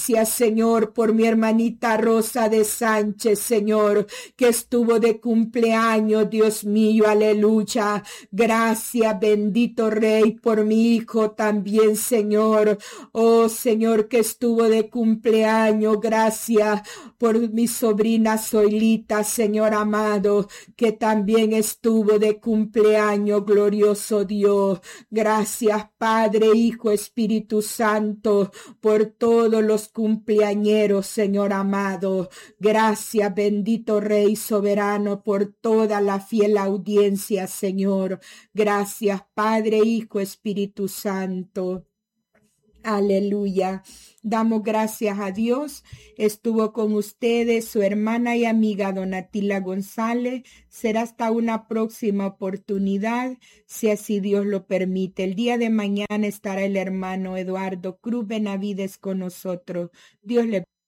Gracias, Señor, por mi hermanita Rosa de Sánchez, Señor, que estuvo de cumpleaños, Dios mío, aleluya. Gracias, bendito Rey, por mi hijo también, Señor. Oh, Señor, que estuvo de cumpleaños. Gracias por mi sobrina Zoilita, Señor amado, que también estuvo de cumpleaños, glorioso Dios. Gracias, Padre, Hijo, Espíritu Santo, por todos los cumpleañeros, Señor amado. Gracias, bendito Rey soberano, por toda la fiel audiencia, Señor. Gracias, Padre, Hijo, Espíritu Santo. Aleluya. Damos gracias a Dios. Estuvo con ustedes su hermana y amiga Donatila González. Será hasta una próxima oportunidad, si así Dios lo permite. El día de mañana estará el hermano Eduardo Cruz Benavides con nosotros. Dios le